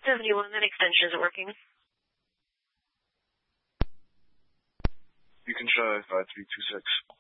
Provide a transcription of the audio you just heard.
71, that extension isn't working. You can try 5326.